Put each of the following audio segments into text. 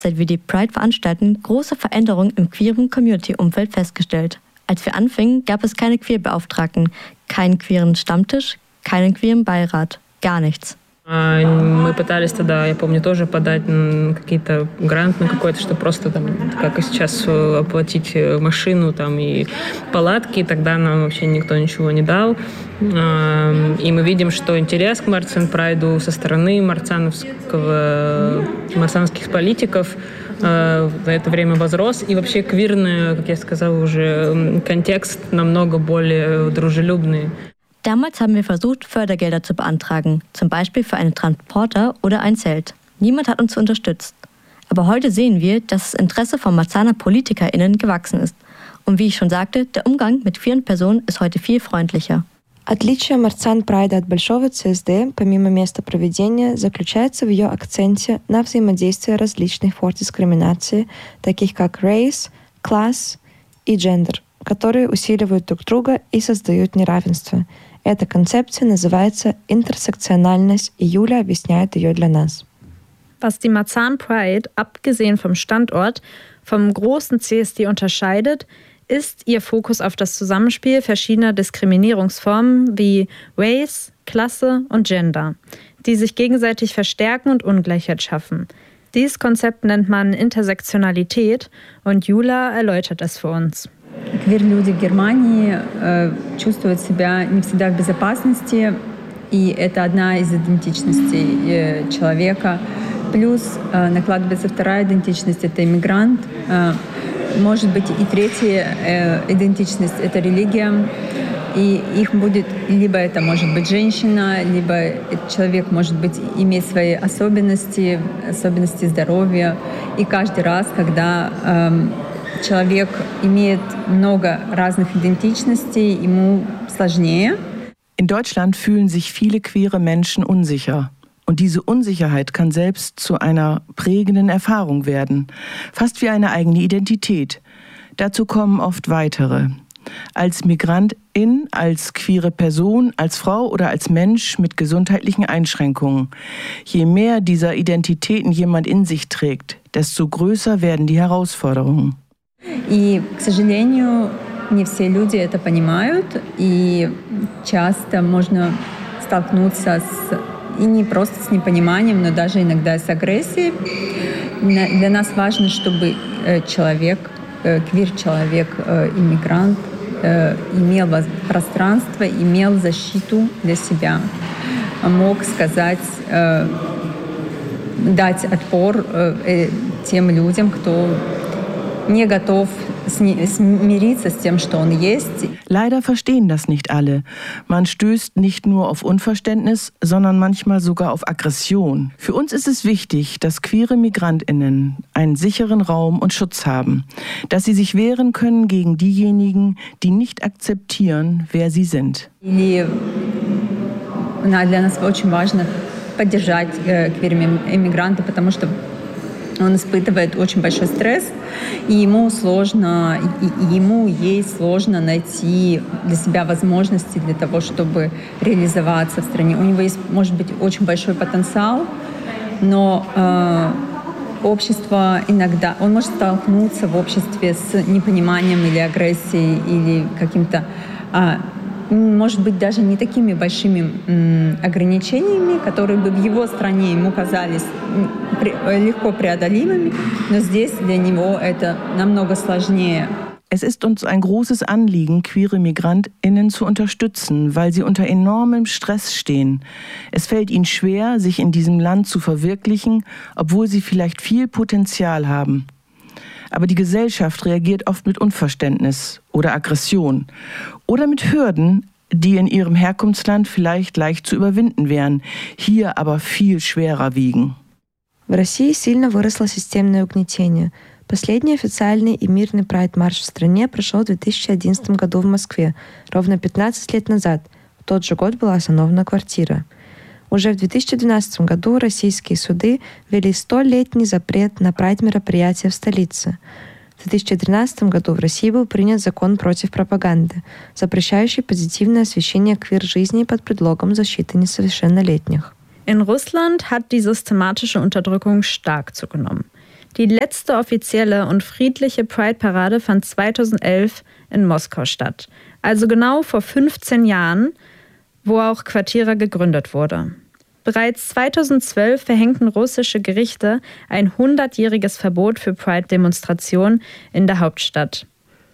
Seit wir die Pride veranstalten, große Veränderungen im queeren Community-Umfeld festgestellt. Als wir anfingen, gab es keine Queerbeauftragten, keinen queeren Stammtisch, keinen queeren Beirat, gar nichts. Мы пытались тогда, я помню, тоже подать на какие-то грант на какой-то, чтобы просто там, как и сейчас, оплатить машину там и палатки. Тогда нам вообще никто ничего не дал. И мы видим, что интерес к Марцан Прайду со стороны марцановских политиков за это время возрос. И вообще квирный, как я сказала уже, контекст намного более дружелюбный. Damals haben wir versucht, Fördergelder zu beantragen, zum Beispiel für einen Transporter oder ein Zelt. Niemand hat uns unterstützt. Aber heute sehen wir, dass das Interesse von Marzahner PolitikerInnen gewachsen ist. Und wie ich schon sagte, der Umgang mit queeren Personen ist heute viel freundlicher. Отличие Марцан Прайда от Большого ЦСД, помимо места проведения, заключается в ее акценте на взаимодействие различных форм дискриминации, таких как race, class и gender, которые усиливают друг друга и создают неравенство. Эта концепция называется интерсекциональность, и Julia объясняет ее для нас. Was die Marzahn Pride, abgesehen vom Standort, vom großen CSD unterscheidet, ist ihr Fokus auf das Zusammenspiel verschiedener Diskriminierungsformen wie Race, Klasse und Gender, die sich gegenseitig verstärken und Ungleichheit schaffen. Dieses Konzept nennt man Intersektionalität und Julia erläutert es für uns. Квир-люди в Германии чувствуют себя не всегда в безопасности, и это одна из идентичностей человека. Плюс накладывается вторая идентичность — это иммигрант. Может быть и третья идентичность — это религия. И их будет, либо это может быть женщина, либо человек может быть иметь свои особенности здоровья. И каждый раз, когда человек имеет много разных идентичностей, ему сложнее. In Deutschland fühlen sich viele queere Menschen unsicher. Und diese Unsicherheit kann selbst zu einer prägenden Erfahrung werden, fast wie eine eigene Identität. Dazu kommen oft weitere. Als Migrantin, als queere Person, als Frau oder als Mensch mit gesundheitlichen Einschränkungen. Je mehr dieser Identitäten jemand in sich trägt, desto größer werden die Herausforderungen. И, к сожалению, не все люди это понимают, и часто можно столкнуться и не просто с непониманием, но даже иногда с агрессией. Для нас важно, чтобы человек, квир-человек, иммигрант, имел пространство, имел защиту для себя, мог сказать, дать отпор тем людям, кто не готов смириться с тем, что он есть. Leider verstehen das nicht alle. Man stößt nicht nur auf Unverständnis, sondern manchmal sogar auf Aggression. Für uns ist es wichtig, dass queere MigrantInnen einen sicheren Raum und Schutz haben, dass sie sich wehren können gegen diejenigen, die nicht akzeptieren, wer sie sind. Для нас очень важно поддержать квир-иммигранта, потому что он испытывает очень большой стресс, и ему ей сложно найти для себя возможности для того, чтобы реализоваться в стране. У него есть, может быть, очень большой потенциал, но общество иногда, он может столкнуться в обществе с непониманием или агрессией, или каким-то, может быть, даже не такими большими ограничениями, которые бы в его стране ему казались легко преодолимыми, но здесь для него это намного сложнее. Es ist uns ein großes Anliegen, queere MigrantInnen zu unterstützen, weil sie unter enormem Stress stehen. Es fällt ihnen schwer, sich in diesem Land zu verwirklichen, obwohl sie vielleicht viel Potenzial haben. Aber die Gesellschaft reagiert oft mit Unverständnis oder Aggression oder mit Hürden, die in ihrem Herkunftsland vielleicht leicht zu überwinden wären, hier aber viel schwerer wiegen. В России сильно выросло системное угнетение. Последний официальный и мирный прайд-марш в стране прошел в 2011 году в Москве, ровно 15 лет назад. В тот же год была основана квартира. Уже в 2012 году российские суды ввели 100-летний запрет на прайд-мероприятия в столице. В 2013 году в России был принят закон против пропаганды, запрещающий позитивное освещение queer-жизни под предлогом защиты несовершеннолетних. In Russland hat die systematische Unterdrückung stark zugenommen. Die letzte offizielle und friedliche Pride-Parade fand 2011 in Moskau statt. Also genau vor 15 Jahren, wo auch Quartira gegründet wurde. Bereits 2012 verhängten russische Gerichte ein 100-jähriges Verbot für Pride-Demonstrationen in der Hauptstadt.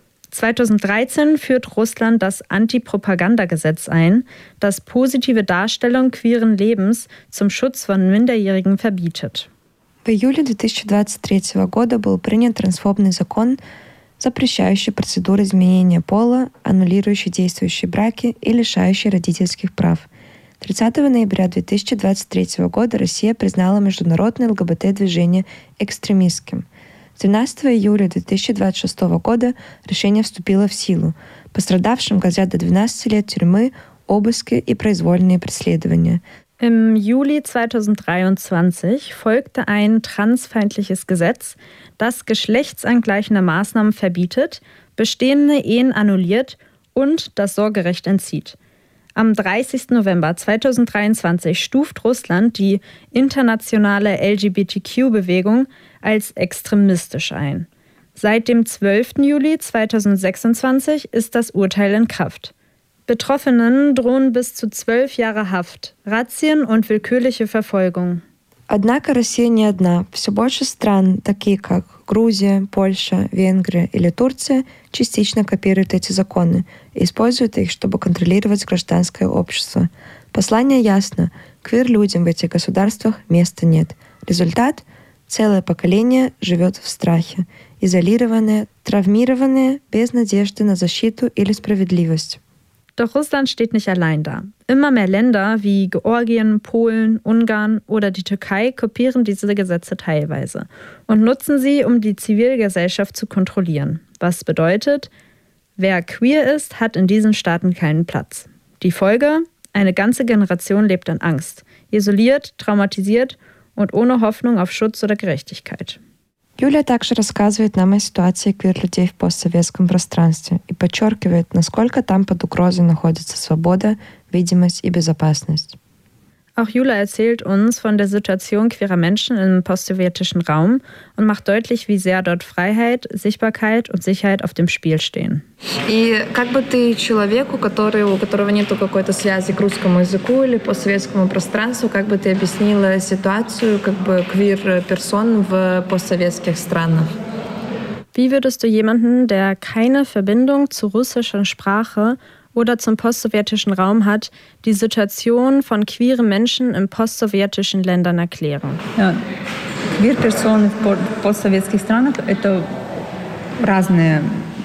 2013 führt Russland das Anti-Propaganda-Gesetz ein, das positive Darstellung queeren Lebens zum Schutz von Minderjährigen verbietet. В июле 2023 года был принят трансфобный закон, запрещающий процедуры изменения пола, аннулирующий действующие браки и лишающий родительских прав. 30 ноября 2023 года Россия признала международное ЛГБТ-движение экстремистским. 12 июля 2026 года решение вступило в силу. Пострадавшим грозят до 12 лет тюрьмы, обыски и произвольные преследования. Im Juli 2023 folgte ein transfeindliches Gesetz, das geschlechtsangleichende Maßnahmen verbietet, bestehende Ehen annulliert und das Sorgerecht entzieht. Am 30. November 2023 stuft Russland die internationale LGBTQ-Bewegung als extremistisch ein. Seit dem 12. Juli 2026 ist das Urteil in Kraft. Betroffenen drohen bis zu 12 Jahre Haft, Razzien und willkürliche Verfolgung. Однако Россия не одна. Все больше стран, такие как Грузия, Польша, Венгрия или Турция, частично копируют эти законы и используют их, чтобы контролировать гражданское общество. Послание ясно. Квир-людям в этих государствах места нет. Результат – целое поколение живет в страхе, изолированное, травмированное, без надежды на защиту или справедливость. Doch Russland steht nicht allein da. Immer mehr Länder wie Georgien, Polen, Ungarn oder die Türkei kopieren diese Gesetze teilweise und nutzen sie, um die Zivilgesellschaft zu kontrollieren. Was bedeutet, wer queer ist, hat in diesen Staaten keinen Platz. Die Folge? Eine ganze Generation lebt in Angst, isoliert, traumatisiert und ohne Hoffnung auf Schutz oder Gerechtigkeit. Юлия также рассказывает нам о ситуации квир-людей в постсоветском пространстве и подчеркивает, насколько там под угрозой находится свобода, видимость и безопасность. Auch Jula erzählt uns von der Situation queerer Menschen im postsowjetischen Raum und macht deutlich, wie sehr dort Freiheit, Sichtbarkeit und Sicherheit auf dem Spiel stehen. И как бы ты человеку, у которого нету какой-то связи к русскому языку или постсоветскому пространству, как бы ты объяснила ситуацию как бы queer-персон в постсоветских странах? Wie würdest du jemanden, der keine Verbindung zur russischen Sprache oder zum postsowjetischen Raum hat, die Situation von queeren Menschen in postsowjetischen Ländern erklären? Queer-персоны в постсоветских странах – это разные,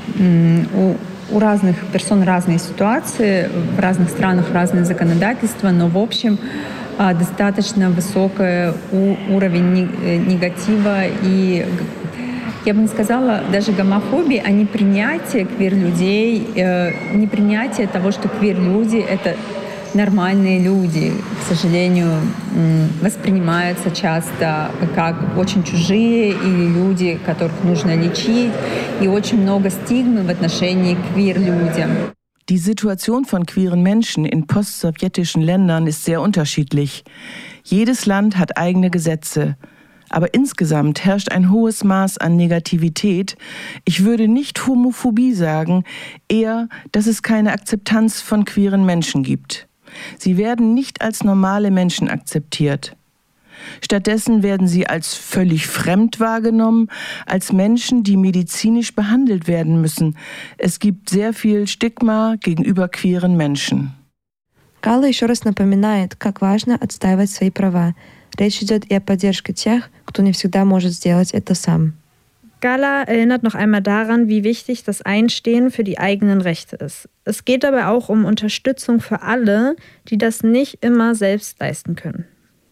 у разных персон разные ситуации, в разных странах разные законодательства, но в общем достаточно высокий уровень негатива и, я бы не сказала, даже гомофобии, а не принятие квир-людей, не принятие того, что квир-люди — это нормальные люди, к сожалению, воспринимаются часто как очень чужие или люди, которых нужно лечить, и очень много стигмы в отношении к квир-людям. Die Situation von queeren Menschen in postsowjetischen Ländern ist sehr unterschiedlich. Jedes Land hat eigene Gesetze. Aber insgesamt herrscht ein hohes Maß an Negativität. Ich würde nicht Homophobie sagen, eher, dass es keine Akzeptanz von queeren Menschen gibt. Sie werden nicht als normale Menschen akzeptiert. Stattdessen werden sie als völlig fremd wahrgenommen, als Menschen, die medizinisch behandelt werden müssen. Es gibt sehr viel Stigma gegenüber queeren Menschen. Гала еще раз напоминает, как важно отстаивать свои права. Речь идет и о поддержке тех, кто не всегда может сделать это сам. Gala erinnert noch einmal daran, wie wichtig das Einstehen für die eigenen Rechte ist. Es geht aber auch um Unterstützung für alle, die das nicht immer selbst leisten können.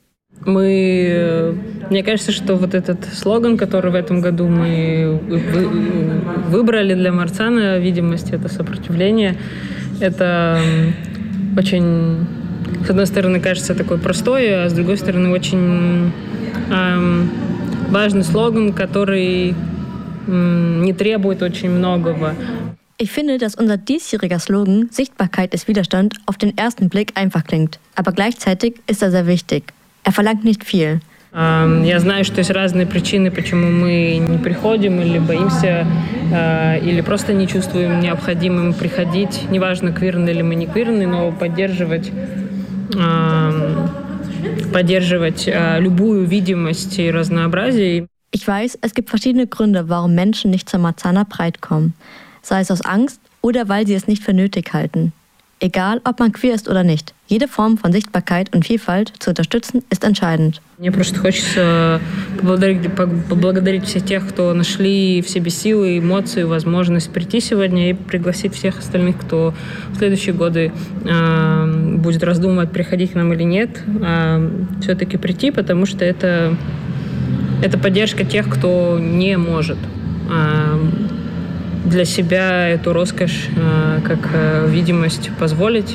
Мне кажется, что вот этот слоган, который в этом году мы выбрали для Марцана, видимость — это сопротивление, это очень, с одной стороны, кажется такой простой, а с другой стороны, очень важный слоган, который не требует очень многого. Ich finde, dass unser diesjähriger Slogan Sichtbarkeit ist Widerstand auf den ersten Blick einfach klingt, aber gleichzeitig ist er sehr wichtig. Er verlangt nicht viel. Я знаю, что есть разные причины, почему мы не приходим или боимся, или просто не чувствуем необходимым приходить. Неважно, квирны ли мы, не квирны, но поддерживать любую видимость и разнообразие. Ich weiß, es gibt verschiedene Gründe, warum Menschen nicht zur Marzahner Pride kommen. Sei es aus Angst oder weil sie es nicht für nötig halten. Egal, ob man queer ist oder nicht. Jede Form von Sichtbarkeit und Vielfalt zu unterstützen, ist entscheidend. Мне просто хочется поблагодарить всех тех, кто нашли в себе силы, эмоции, возможность прийти сегодня и пригласить всех остальных, кто в следующие годы будет раздумывать, приходить к нам или нет, все-таки прийти, потому что это поддержка тех, кто не может для себя эту роскошь как видимость позволить.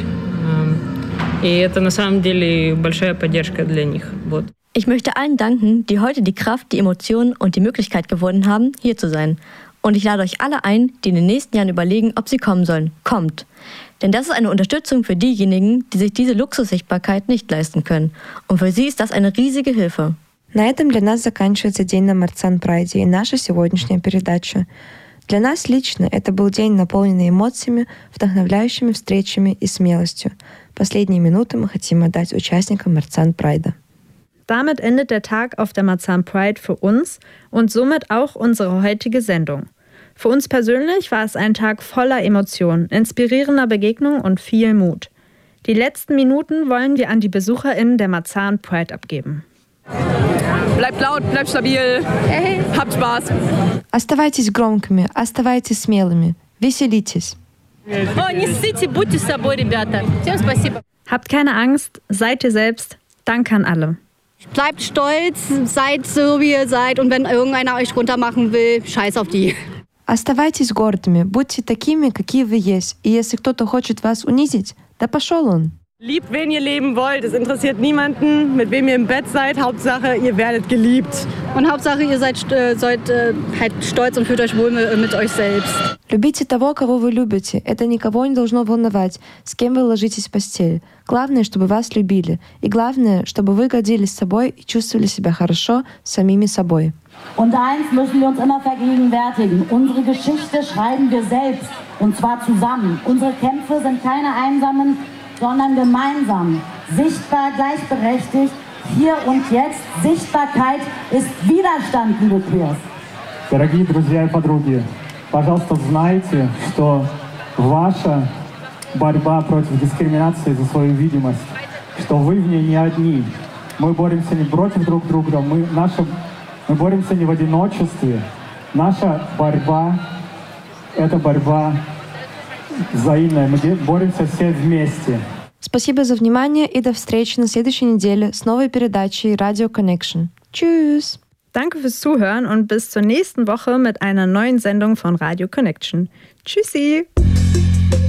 И это на самом деле большая поддержка для них. Вот. Ich möchte allen danken, die heute die Kraft, die Emotionen und die Möglichkeit gewonnen haben, hier zu sein. Und ich lade euch alle ein, die in den nächsten Jahren überlegen, ob sie kommen sollen. Kommt! Denn das ist eine Unterstützung für diejenigen, die sich diese Luxussichtbarkeit nicht leisten können. Und für sie ist das eine riesige Hilfe. На этом для нас заканчивается день на Марцан Прайде и наша сегодняшняя передача. Для нас лично это был день, наполненный эмоциями, вдохновляющими встречами и смелостью. Последние минуты мы хотим отдать участникам Marzahn Pride. Damit endet der Tag auf der Marzahn Pride für uns und somit auch unsere heutige Sendung. Für uns persönlich war es ein Tag voller Emotionen, inspirierender Begegnungen und viel Mut. Die letzten Minuten wollen wir an die BesucherInnen der Marzahn Pride abgeben. Bleibt laut, bleibt stabil, habt Spaß. Оставайтесь громкими, оставайтесь смелыми, веселитесь. Не ссыте, будьте собой, ребята. Всем спасибо. Habt keine Angst, seid ihr selbst. Danke an alle. Bleibt stolz, seid so, wie ihr seid. Und wenn irgendeiner euch runtermachen will, scheiß auf die. Оставайтесь гордыми, будьте такими, какие вы есть. И если кто-то хочет вас унизить, да пошел он. Liebt, wen ihr leben wollt. Es interessiert niemanden, mit wem ihr im Bett seid. Hauptsache, ihr werdet geliebt. Und Hauptsache, ihr seid halt stolz und fühlt euch wohl mit euch selbst. Любите того, кого вы любите. Это никого не должно волновать, с кем вы ложитесь в постель. Главное, чтобы вас любили. И главное, чтобы вы гордились собой и чувствовали себя хорошо с самими собой. Und eins müssen wir uns immer vergegenwärtigen. Unsere Geschichte schreiben wir selbst. Und zwar zusammen. Unsere Kämpfe sind keine einsamen, sondern gemeinsam. Sichtbar, gleichberechtigt. Hier und jetzt. Sichtbarkeit ist Widerstand, liebe Queers. Дорогие друзья и подруги, пожалуйста, знайте, что ваша борьба против дискриминации за свою видимость, что вы в ней не одни. Мы боремся не против друг друга, мы боремся не в одиночестве. Наша борьба – это борьба взаимная. Мы боремся все вместе. Спасибо за внимание и до встречи на следующей неделе с новой передачей Radio Connection. Tschüss! Danke fürs Zuhören und bis zur nächsten Woche mit einer neuen Sendung von Radio Connection. Tschüssi!